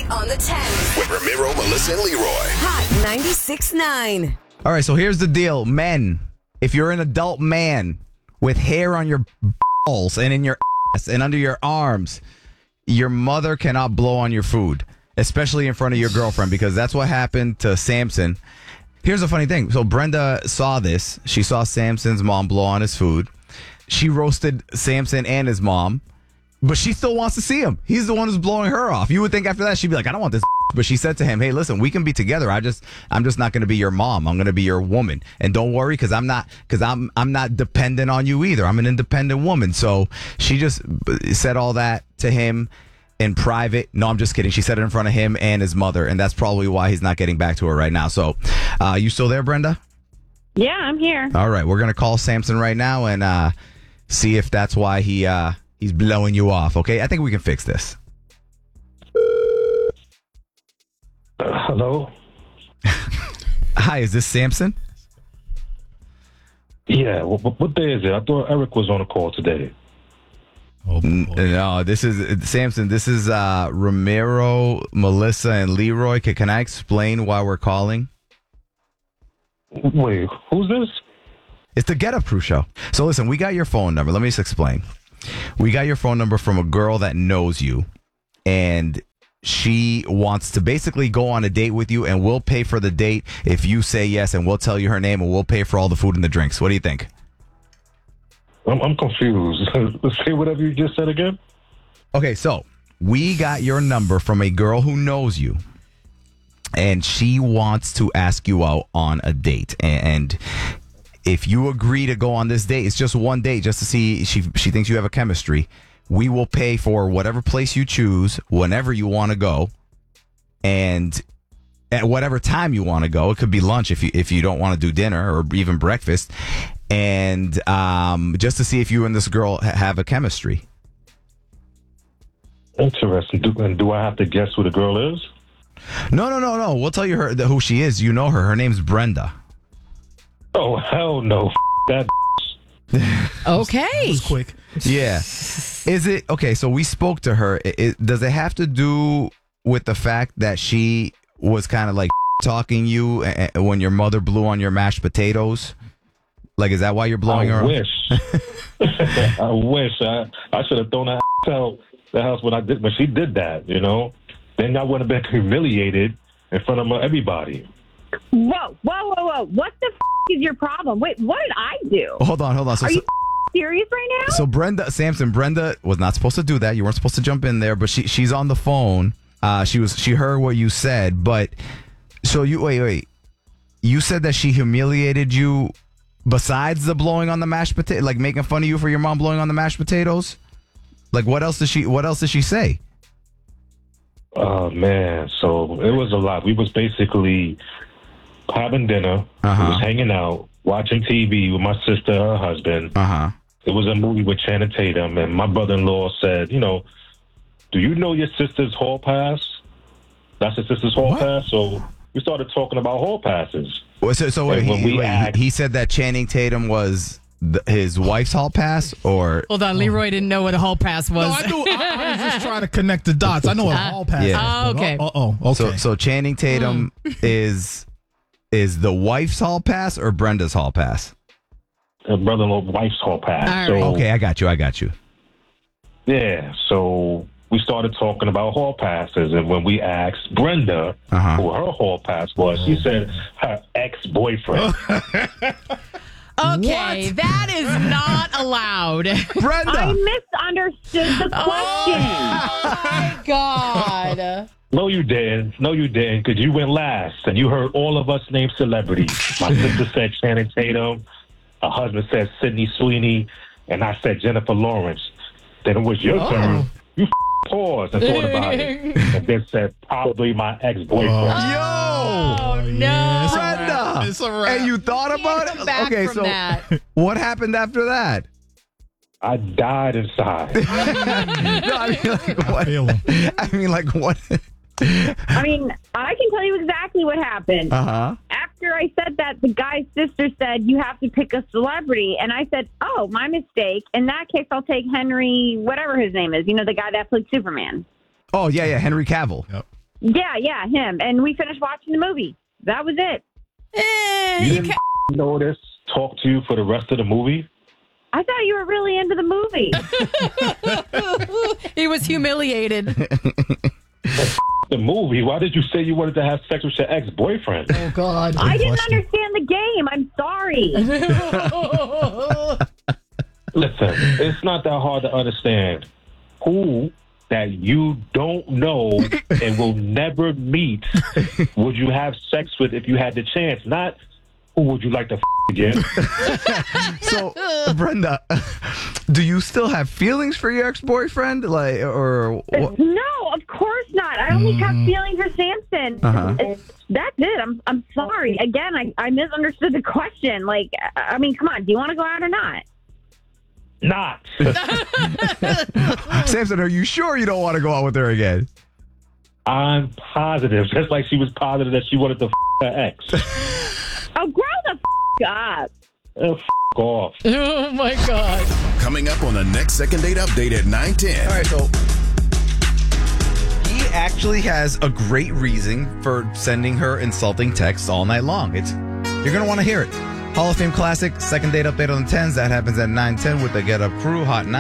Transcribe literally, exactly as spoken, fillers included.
on the ten. With Ramiro, Melissa, and Leroy. Hot ninety-six point nine. All right, so here's the deal. Men, if you're an adult man with hair on your balls and in your ass and under your arms, your mother cannot blow on your food, especially in front of your girlfriend, because that's what happened to Samson. Here's a funny thing. So Brenda saw this. She saw Samson's mom blow on his food. She roasted Samson and his mom, but she still wants to see him. He's the one who's blowing her off. You would think after that she'd be like, I don't want this. But she said to him, hey, listen, we can be together. I just, I'm just not going to be your mom. I'm going to be your woman. And don't worry, because I'm not, because I'm, I'm not dependent on you either. I'm an independent woman. So she just said all that to him in private. No, I'm just kidding. She said it in front of him and his mother, and that's probably why he's not getting back to her right now. So, uh, you still there, Brenda? Yeah, I'm here. All right, we're going to call Samson right now and uh, see if that's why he uh, he's blowing you off. Okay, I think we can fix this. Uh, hello? Hi, is this Samson? Yeah, what, what day is it? I thought Eric was on a call today. Oh, no, this is Samson. This is uh, Ramiro, Melissa, and Leroy. Can, can I explain why we're calling? Wait, who's this? It's the Get Up Crew show. So listen, we got your phone number. Let me just explain. We got your phone number from a girl that knows you, and she wants to basically go on a date with you, and we'll pay for the date if you say yes, and we'll tell you her name, and we'll pay for all the food and the drinks. What do you think? I'm, I'm confused. Say whatever you just said again. Okay, so we got your number from a girl who knows you, and she wants to ask you out on a date. And if you agree to go on this date, it's just one date, just to see she she thinks you have a chemistry. We will pay for whatever place you choose, whenever you want to go, and at whatever time you want to go. It could be lunch if you if you don't want to do dinner, or even breakfast. And um, just to see if you and this girl ha- have a chemistry. Interesting. Do, and do I have to guess who the girl is? No, no, no, no. We'll tell you her who she is. You know her. Her name's Brenda. Oh, hell no. F- that. Okay. That was quick. Yeah. Is it okay? So we spoke to her. It, it, does it have to do with the fact that she was kind of like talking you uh, when your mother blew on your mashed potatoes? Like, is that why you're blowing I her? Wish. I wish. I I should have thrown that out the house when I did when she did that. You know, then I would have been humiliated in front of everybody. Whoa, whoa, whoa, whoa. What the f- is your problem? Wait, what did I do? Hold on, hold on. So, Are so, you f- serious right now? so Brenda, Samson, Brenda was not supposed to do that. You weren't supposed to jump in there, but she she's on the phone. Uh, she was she heard what you said, but so you wait, wait. You said that she humiliated you. Besides the blowing on the mashed potato, like making fun of you for your mom blowing on the mashed potatoes, like what else did she? What else did she say? Oh man, so it was a lot. We was basically having dinner, Uh-huh. we was hanging out, watching T V with my sister and her husband. Uh huh. It was a movie with Channing Tatum, and my brother-in-law said, you know, do you know your sister's hall pass? That's your sister's hall What? pass. So we started talking about hall passes. Well, so, so wait, And when he, we wait, asked- he, he said that Channing Tatum was the, his wife's hall pass, or Hold on, Leroy didn't know what a hall pass was. No, I knew. I, I was just trying to connect the dots. I know what a hall pass Yeah. is. Oh, okay. Oh, oh, okay. so so Channing Tatum is is the wife's hall pass or Brenda's hall pass? Her brother-in-law wife's hall pass. All so right. Okay, I got you. I got you. yeah, so we started talking about hall passes, and when we asked Brenda Uh-huh. who her hall pass was, she said her ex-boyfriend. Okay, that is not allowed. Brenda. I misunderstood the question. Oh my God. No, you didn't. No, you didn't, because you went last, and you heard all of us name celebrities. My sister said Channing Tatum, her husband said Sydney Sweeney, and I said Jennifer Lawrence. Then it was your Oh. turn. You f- paused and thought about it, and then said probably my ex-boyfriend. Oh, no. yeah, it's a Brenda. wrap. It's a wrap. And you thought about Come it? back Okay, from so that. what happened after that? I died inside. No, I mean, like, what? feel him. I mean, like, what? I mean, I can tell you exactly what happened. Uh huh. After I said that, the guy's sister said, you have to pick a celebrity. And I said, oh, my mistake. In that case, I'll take Henry, whatever his name is. You know, the guy that played Superman. Oh yeah, yeah, Henry Cavill. Yep. Yeah, yeah, him. And we finished watching the movie. That was it. Eh, You you didn't notice, talk to you for the rest of the movie? I thought you were really into the movie. can't- he was humiliated. The movie? Why did you say you wanted to have sex with your ex-boyfriend? Oh, God. I didn't question. understand the game. I'm sorry. Listen, it's not that hard to understand. Who that you don't know and will never meet would you have sex with if you had the chance? Not who would you like to f- again? So, Brenda, do you still have feelings for your ex-boyfriend? Like, or what? No, of course not. I only have feelings for Samson. Uh-huh. It's- That's it. I'm I'm sorry. Again, I, I misunderstood the question. Like, I I mean, come on. Do you want to go out or not? Not. Samson, are you sure you don't want to go out with her again? I'm positive. Just like she was positive that she wanted to f- her ex. Oh, grow the f- up. Uh, f- off. Oh, my God. Coming up on the next Second Date Update at nine ten. All right, so he actually has a great reason for sending her insulting texts all night long. It's you're gonna want to hear it. Hall of Fame classic, Second Date Update on the tens. That happens at nine ten with the Get Up crew. Hot